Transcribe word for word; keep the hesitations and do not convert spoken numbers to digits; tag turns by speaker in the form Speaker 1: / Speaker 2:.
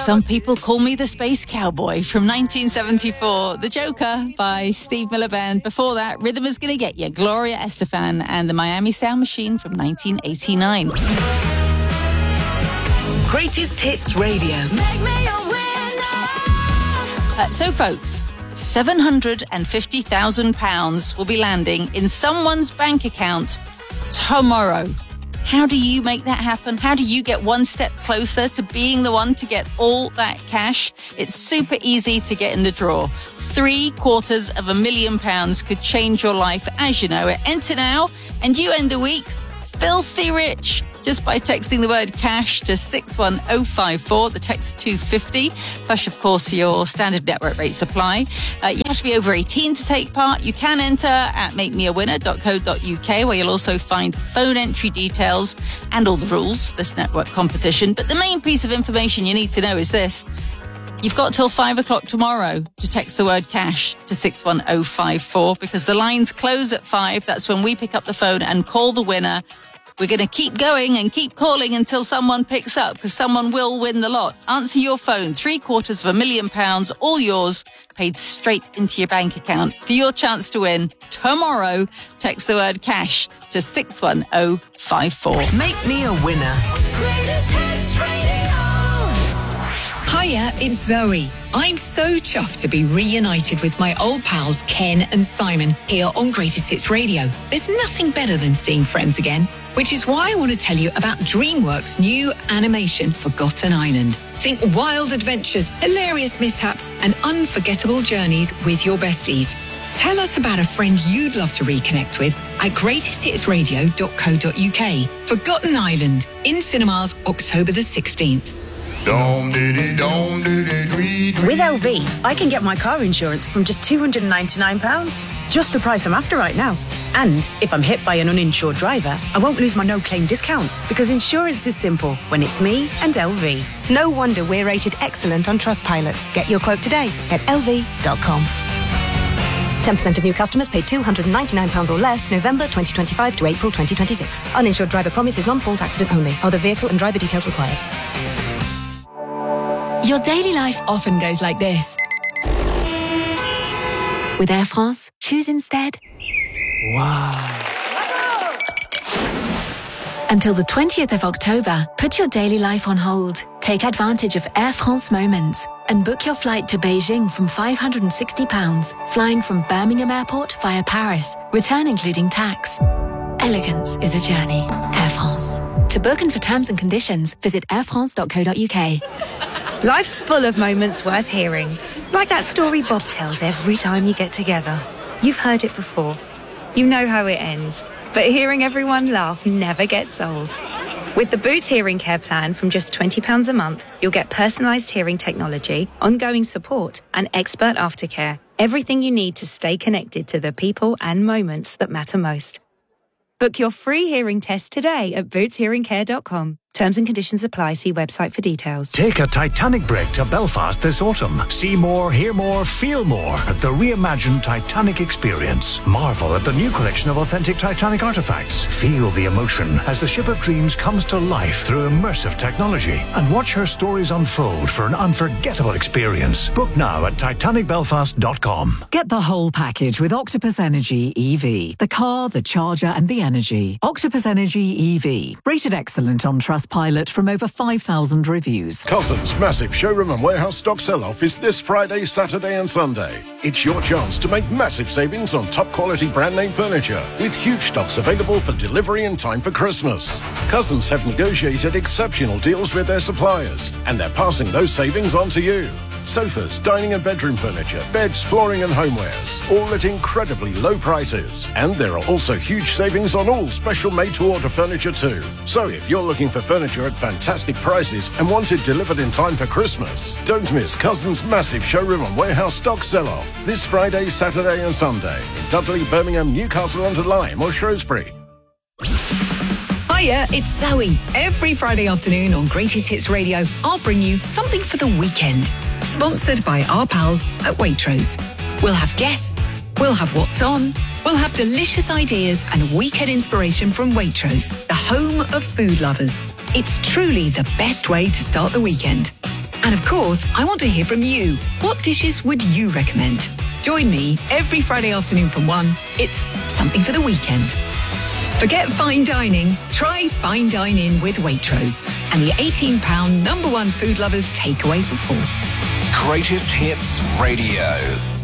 Speaker 1: Some people call me the Space Cowboy from nineteen seventy-four. The Joker by Steve Miller Band. Before that, Rhythm Is Gonna Get You, Gloria Estefan and the Miami Sound Machine from nineteen eighty-nine.
Speaker 2: Greatest Hits Radio. Make me a winner.
Speaker 1: Uh, so, folks, seven hundred fifty thousand pounds will be landing in someone's bank account tomorrow. How do you make that happen? How do you get one step closer to being the one to get all that cash? It's super easy to get in the draw. Three quarters of a million pounds could change your life as you know it. Enter now and you end the week filthy rich just by texting the word cash to six one oh five four. The text two fifty. Plus, of course, your standard network rate supply. Uh, you have to be over eighteen to take part. You can enter at make me a winner dot co dot uk, where you'll also find phone entry details and all the rules for this network competition. But the main piece of information you need to know is this. You've got till five o'clock tomorrow to text the word cash to six one oh five four, because the lines close at five. That's when we pick up the phone and call the winner. We're going to keep going and keep calling until someone picks up, because someone will win the lot. Answer your phone. Three quarters of a million pounds, all yours, paid straight into your bank account. For your chance to win tomorrow, text the word cash to six one oh five four.
Speaker 2: Make me a winner. Greatest Hits Radio.
Speaker 3: Hiya, it's Zoe. I'm so chuffed to be reunited with my old pals Ken and Simon here on Greatest Hits Radio. There's nothing better than seeing friends again, which is why I want to tell you about DreamWorks' new animation Forgotten Island. Think wild adventures, hilarious mishaps, and unforgettable journeys with your besties. Tell us about a friend you'd love to reconnect with at greatest hits radio dot co dot uk. Forgotten Island, in cinemas October the sixteenth.
Speaker 4: With L V, I can get my car insurance from just two hundred ninety-nine pounds. Just the price I'm after right now. And if I'm hit by an uninsured driver, I won't lose my no-claim discount, because insurance is simple when it's me and L V.
Speaker 5: No wonder we're rated excellent on Trustpilot. Get your quote today at L V dot com. ten percent of new customers paid two hundred ninety-nine pounds or less November twenty twenty-five to April twenty twenty-six. Uninsured driver promise is non-fault accident only. Other vehicle and driver details required.
Speaker 6: Your daily life often goes like this. With Air France, choose instead.
Speaker 7: Wow.
Speaker 6: Until the twentieth of October, put your daily life on hold. Take advantage of Air France Moments and book your flight to Beijing from five hundred sixty pounds, flying from Birmingham Airport via Paris, return including tax. Elegance is a journey. Air France. To book and for terms and conditions, visit air france dot co dot uk.
Speaker 5: Life's full of moments worth hearing. Like that story Bob tells every time you get together. You've heard it before. You know how it ends. But hearing everyone laugh never gets old. With the Boots Hearing Care plan from just twenty pounds a month, you'll get personalised hearing technology, ongoing support, and expert aftercare. Everything you need to stay connected to the people and moments that matter most. Book your free hearing test today at boots hearing care dot com. Terms and conditions apply. See website for details.
Speaker 8: Take a Titanic break to Belfast this autumn. See more, hear more, feel more at the reimagined Titanic experience. Marvel at the new collection of authentic Titanic artifacts. Feel the emotion as the ship of dreams comes to life through immersive technology. And watch her stories unfold for an unforgettable experience. Book now at titanic belfast dot com.
Speaker 9: Get the whole package with Octopus Energy E V. The car, the charger and the energy. Octopus Energy E V. Rated excellent on Trustpilot from over five thousand reviews.
Speaker 10: Cousins' massive showroom and warehouse stock sell-off is this Friday, Saturday and Sunday. It's your chance to make massive savings on top-quality brand-name furniture with huge stocks available for delivery in time for Christmas. Cousins have negotiated exceptional deals with their suppliers, and they're passing those savings on to you. Sofas, dining and bedroom furniture, beds, flooring and homewares, all at incredibly low prices. And there are also huge savings on all special made-to-order furniture too. So if you're looking for furniture at fantastic prices and want it delivered in time for Christmas, don't miss Cousins' massive showroom and warehouse stock sell-off this Friday, Saturday and Sunday in Dudley, Birmingham, Newcastle-under-Lyme or Shrewsbury.
Speaker 3: Hiya, it's Zoe. Every Friday afternoon on Greatest Hits Radio, I'll bring you something for the weekend. Sponsored by our pals at Waitrose. We'll have guests, we'll have what's on, we'll have delicious ideas and weekend inspiration from Waitrose, the home of food lovers. It's truly the best way to start the weekend. And of course, I want to hear from you. What dishes would you recommend? Join me every Friday afternoon from one. It's something for the weekend. Forget fine dining. Try Fine Dine In with Waitrose and the eighteen pound number one food lovers takeaway for four.
Speaker 7: Greatest Hits Radio.